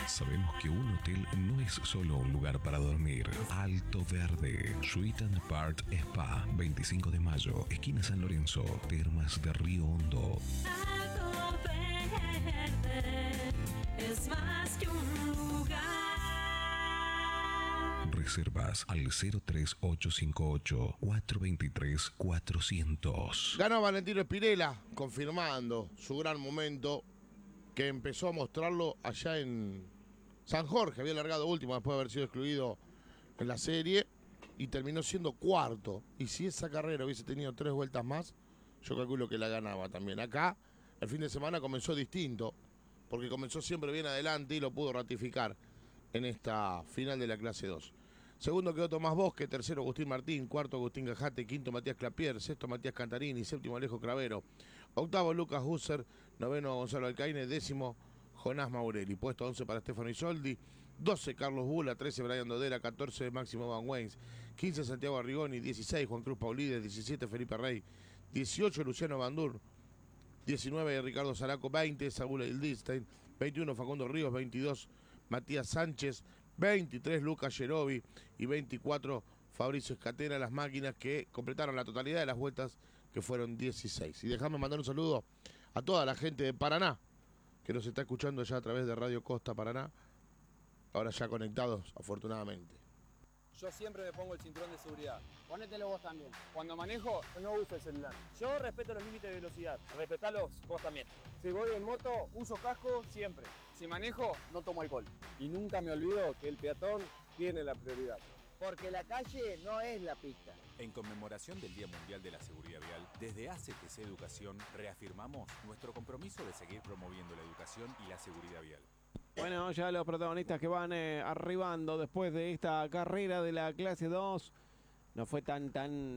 Sabemos que un hotel no es solo un lugar para dormir. Alto Verde, Suite and Apart Spa, 25 de mayo, esquina San Lorenzo, Termas de Río Hondo. Alto Verde es más que un lugar. Reservas al 03858 423 400. Ganó Valentino Spinella, confirmando su gran momento, que empezó a mostrarlo allá en San Jorge. Había largado último después de haber sido excluido en la serie y terminó siendo cuarto. Y si esa carrera hubiese tenido 3 vueltas más, yo calculo que la ganaba también. Acá el fin de semana comenzó distinto, porque comenzó siempre bien adelante y lo pudo ratificar en esta final de la clase 2. Segundo quedó Tomás Bosque, tercero Agustín Martín, cuarto Agustín Gajate, quinto Matías Clapier, sexto Matías Cantarini, séptimo Alejo Cravero, octavo Lucas Husser, noveno Gonzalo Alcaine, décimo Jonás Maurelli, puesto 11 para Stefano Isoldi, 12 Carlos Bula, 13 Brian Dodera, 14 Máximo Van Weyns, 15 Santiago Arrigoni, 16 Juan Cruz Paulides, 17 Felipe Rey, 18 Luciano Bandur, 19 Ricardo Zaraco, 20 Saúl Eldstein, 21 Facundo Ríos, 22 Matías Sánchez, 23 Lucas Yerovi y 24 Fabricio Escatena, las máquinas que completaron la totalidad de las vueltas, que fueron 16. Y dejame mandar un saludo a toda la gente de Paraná, que nos está escuchando ya a través de Radio Costa Paraná, ahora ya conectados, afortunadamente. Yo siempre me pongo el cinturón de seguridad. Ponételo vos también. Cuando manejo, no uso el celular. Yo respeto los límites de velocidad. Respetalos vos también. Si voy en moto, uso casco siempre. Si manejo, No tomo alcohol. y nunca me olvido que el peatón tiene la prioridad. Porque la calle no es la pista. En conmemoración del Día Mundial de la Seguridad Vial, desde ACTC Educación reafirmamos nuestro compromiso de seguir promoviendo la educación y la seguridad vial. Bueno, ya los protagonistas que van arribando después de esta carrera de la clase 2 no fue tan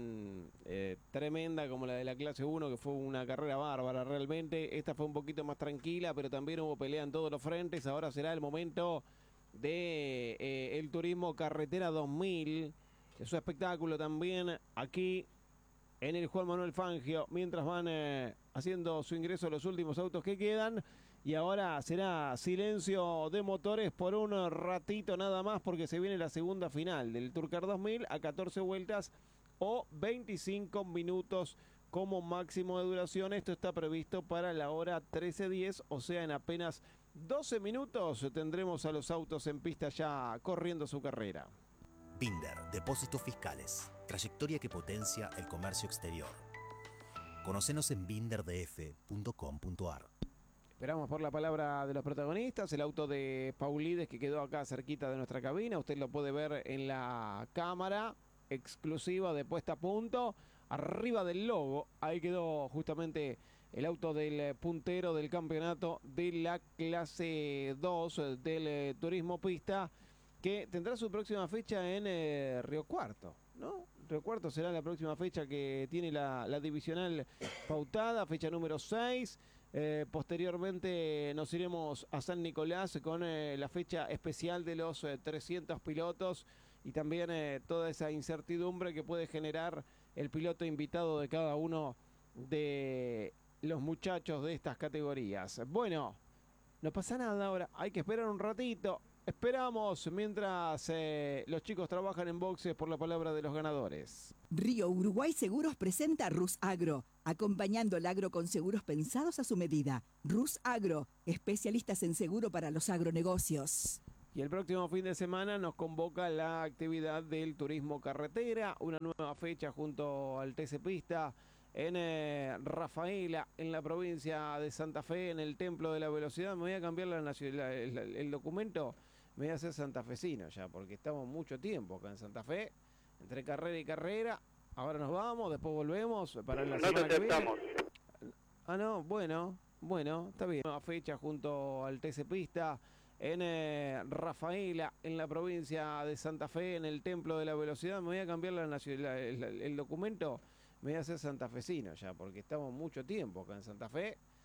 tremenda como la de la clase 1, que fue una carrera bárbara realmente. Esta fue un poquito más tranquila, pero también hubo pelea en todos los frentes. Ahora será el momento de el Turismo Carretera 2000. Es un espectáculo también aquí en el Juan Manuel Fangio, mientras van haciendo su ingreso los últimos autos que quedan. Y ahora será silencio de motores por un ratito nada más, porque se viene la segunda final del Tourcar 2000 a 14 vueltas o 25 minutos como máximo de duración. Esto está previsto para la hora 13:10, o sea, en apenas 12 minutos tendremos a los autos en pista ya corriendo su carrera. Binder, Depósitos Fiscales, trayectoria que potencia el comercio exterior. Conocenos en binderdf.com.ar. Esperamos por la palabra de los protagonistas. El auto de Paulides, que quedó acá cerquita de nuestra cabina. Usted lo puede ver en la cámara exclusiva de puesta a punto. Arriba del logo, ahí quedó justamente el auto del puntero del campeonato de la clase 2 del turismo pista, que tendrá su próxima fecha en Río Cuarto, ¿no? Río Cuarto será la próxima fecha que tiene la divisional pautada, fecha número 6. Posteriormente nos iremos a San Nicolás con la fecha especial de los 300 pilotos y también toda esa incertidumbre que puede generar el piloto invitado de cada uno de los muchachos de estas categorías. Bueno, no pasa nada ahora, hay que esperar un ratito. Esperamos mientras los chicos trabajan en boxes por la palabra de los ganadores. Río Uruguay Seguros presenta Rus Agro, acompañando el agro con seguros pensados a su medida. Rus Agro, especialistas en seguro para los agronegocios. Y el próximo fin de semana nos convoca la actividad del turismo carretera, una nueva fecha junto al TC Pista en Rafaela, en la provincia de Santa Fe, en el Templo de la Velocidad. Me voy a cambiar el documento, me voy a hacer santafesino ya, porque estamos mucho tiempo acá en Santa Fe, entre carrera y carrera. Ahora nos vamos, después volvemos para la semana que viene. Ah, no, bueno, está bien. Nueva fecha junto al TC Pista en Rafaela, en la provincia de Santa Fe, en el Templo de la Velocidad. Me voy a cambiar el documento, me voy a hacer santafesino ya, porque estamos mucho tiempo acá en Santa Fe,